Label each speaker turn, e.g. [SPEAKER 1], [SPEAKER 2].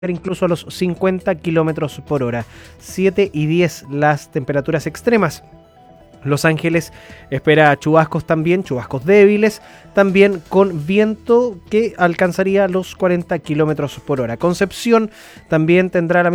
[SPEAKER 1] incluso a los 50 kilómetros por hora. 7 y 10 las temperaturas extremas. Los Ángeles espera chubascos también, chubascos débiles, también con viento que alcanzaría los 40 kilómetros por hora. Concepción también tendrá la